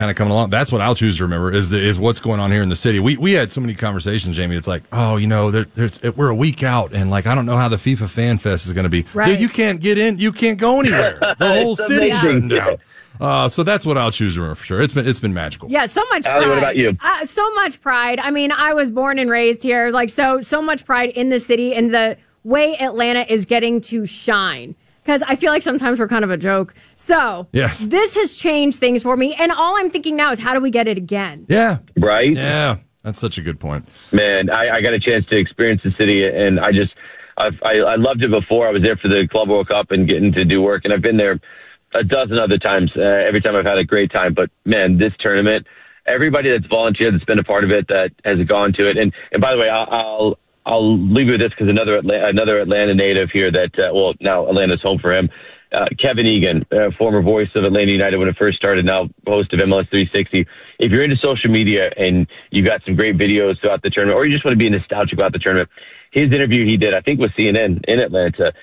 kind of coming along. That's what I'll choose to remember is what's going on here in the city. We had so many conversations, Jamie. It's like, oh, we're a week out, and like I don't know how the FIFA Fan Fest is going to be. Right. Dude, you can't get in, you can't go anywhere. The whole city's shutting down. So that's what I'll choose to remember for sure. It's been magical. Yeah, so much pride. Allie, what about you? So much pride. I mean, I was born and raised here. Like so much pride in the city and the way Atlanta is getting to shine. Because I feel like sometimes we're kind of a joke. So yes, this has changed things for me. And all I'm thinking now is how do we get it again? Yeah. Right? Yeah. That's such a good point. Man, I got a chance to experience the city, and I loved it before. I was there for the Club World Cup and getting to do work, and I've been there a dozen other times. Every time I've had a great time. But, man, this tournament, everybody that's volunteered, that's been a part of it, that has gone to it. And by the way, I'll leave you with this because another Atlanta native here that, now Atlanta's home for him, Kevin Egan, former voice of Atlanta United when it first started, now host of MLS 360. If you're into social media and you got some great videos throughout the tournament, or you just want to be nostalgic about the tournament, his interview he did, I think with CNN in Atlanta,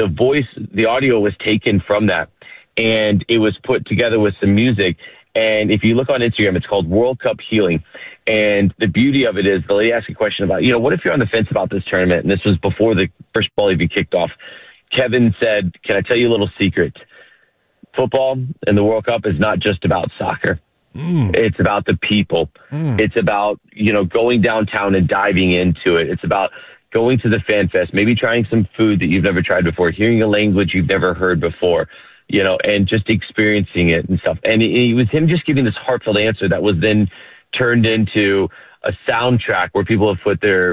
the audio was taken from that, and it was put together with some music. And if you look on Instagram, it's called World Cup Healing. And the beauty of it is the lady asked a question about, what if you're on the fence about this tournament? And this was before the first ball even kicked off. Kevin said, can I tell you a little secret? Football and the World Cup is not just about soccer. It's about the people. It's about, going downtown and diving into it. It's about going to the Fan Fest, maybe trying some food that you've never tried before, hearing a language you've never heard before, and just experiencing it and stuff. And it was him just giving this heartfelt answer that was then turned into a soundtrack where people have put their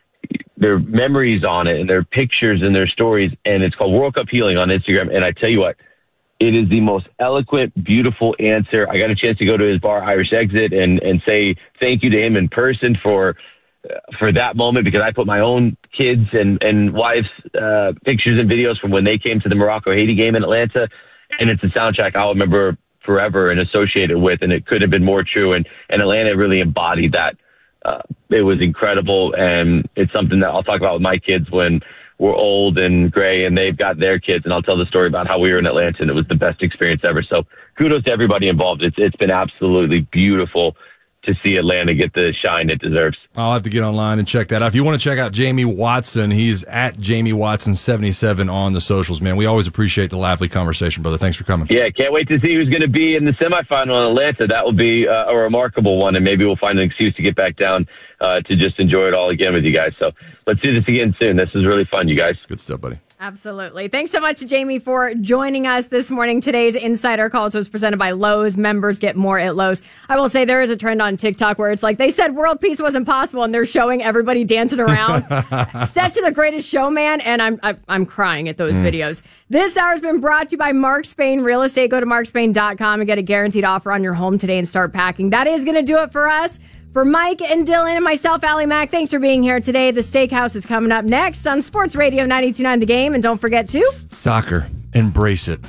memories on it and their pictures and their stories. And it's called World Cup Healing on Instagram. And I tell you what, it is the most eloquent, beautiful answer. I got a chance to go to his bar, Irish Exit, and say thank you to him in person for that moment, because I put my own kids and wife's pictures and videos from when they came to the Morocco-Haiti game in Atlanta. And it's a soundtrack I'll remember forever and associate it with. And it could have been more true. And Atlanta really embodied that. It was incredible. And it's something that I'll talk about with my kids when we're old and gray and they've got their kids. And I'll tell the story about how we were in Atlanta and it was the best experience ever. So kudos to everybody involved. It's been absolutely beautiful to see Atlanta get the shine it deserves. I'll have to get online and check that out. If you want to check out Jamie Watson, he's at Jamie Watson 77 on the socials, man. We always appreciate the lively conversation, brother. Thanks for coming. Yeah, can't wait to see who's going to be in the semifinal in Atlanta. That will be a remarkable one, and maybe we'll find an excuse to get back down to just enjoy it all again with you guys. So let's do this again soon. This is really fun, you guys. Good stuff, buddy. Absolutely. Thanks so much, Jamie, for joining us this morning. Today's Insider Calls was presented by Lowe's. Members get more at Lowe's. I will say there is a trend on TikTok where it's like they said world peace wasn't possible, and they're showing everybody dancing around. Set to The Greatest Showman, and I'm crying at those videos. This hour has been brought to you by Mark Spain Real Estate. Go to markspain.com and get a guaranteed offer on your home today and start packing. That is going to do it for us. For Mike and Dylan and myself, Allie Mack, thanks for being here today. The Steakhouse is coming up next on Sports Radio 92.9 The Game. And don't forget to... Soccer. Embrace it.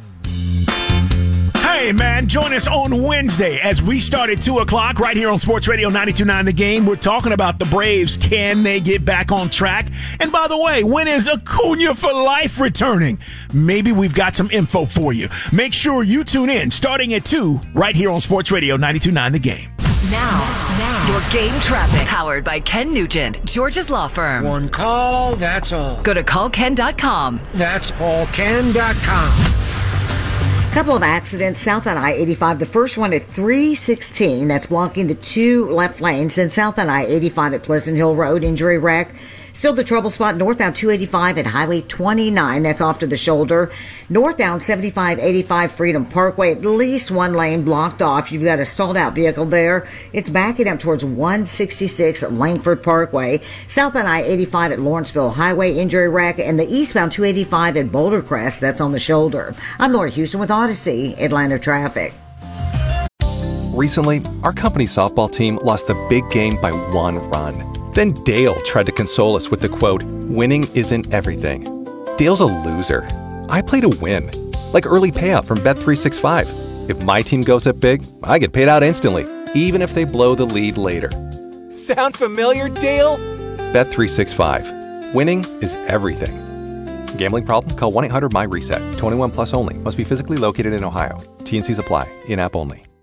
Hey, man, join us on Wednesday as we start at 2 o'clock right here on Sports Radio 92.9 The Game. We're talking about the Braves. Can they get back on track? And by the way, when is Acuna for life returning? Maybe we've got some info for you. Make sure you tune in starting at 2 right here on Sports Radio 92.9 The Game. Now, your game traffic. Powered by Ken Nugent, George's Law Firm. One call, that's all. Go to callken.com. That's allken.com. Couple of accidents south on I-85. The first one at 316. That's blocking the two left lanes. And south on I-85 at Pleasant Hill Road. Injury wreck. Still the trouble spot northbound 285 at Highway 29. That's off to the shoulder. Northbound 7585 Freedom Parkway. At least one lane blocked off. You've got a stalled out vehicle there. It's backing up towards 166 Langford Parkway. South on I-85 at Lawrenceville Highway. Injury wreck. And the eastbound 285 at Boulder Crest. That's on the shoulder. I'm Laura Houston with Odyssey, Atlanta Traffic. Recently, our company softball team lost the big game by 1 run. Then Dale tried to console us with the quote, "Winning isn't everything." Dale's a loser. I play to win. Like early payout from Bet365. If my team goes up big, I get paid out instantly, even if they blow the lead later. Sound familiar, Dale? Bet365. Winning is everything. Gambling problem? Call 1-800-MY-RESET. 21 plus only. Must be physically located in Ohio. T&Cs apply. In-app only.